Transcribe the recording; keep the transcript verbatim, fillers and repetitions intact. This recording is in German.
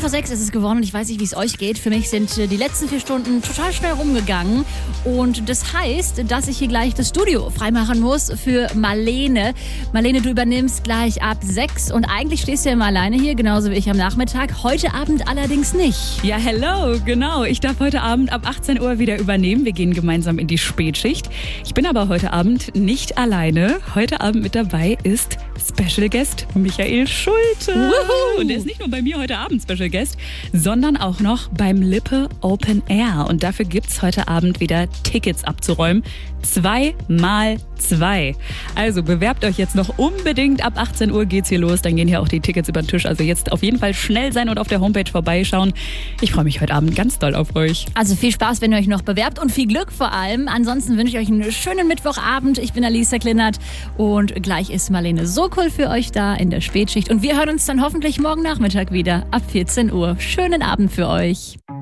vor sechs ist es geworden und ich weiß nicht, wie es euch geht. Für mich sind die letzten vier Stunden total schnell rumgegangen. Und das heißt, dass ich hier gleich das Studio freimachen muss für Marlene. Marlene, du übernimmst gleich ab sechs und eigentlich stehst du ja immer alleine hier, genauso wie ich am Nachmittag. Heute Abend allerdings nicht. Ja, hello, genau. Ich darf heute Abend ab achtzehn Uhr wieder übernehmen. Wir gehen gemeinsam in die Spätschicht. Ich bin aber heute Abend nicht alleine. Heute Abend mit dabei ist Special Guest Michael Schulte. Wuhu. Und der ist nicht nur bei mir heute Abend Special Guest, sondern auch noch beim Lippe Open Air. Und dafür gibt es heute Abend wieder Tickets abzuräumen. Zwei mal zwei. Also bewerbt euch jetzt noch unbedingt. Ab achtzehn Uhr geht's hier los. Dann gehen hier auch die Tickets über den Tisch. Also jetzt auf jeden Fall schnell sein und auf der Homepage vorbeischauen. Ich freue mich heute Abend ganz doll auf euch. Also viel Spaß, wenn ihr euch noch bewerbt und viel Glück vor allem. Ansonsten wünsche ich euch einen schönen Mittwochabend. Ich bin Alisa Klinert und gleich ist Marlene Sokol für euch da in der Spätschicht. Und wir hören uns dann hoffentlich morgen Nachmittag wieder ab vierzehn Uhr. Schönen Abend für euch.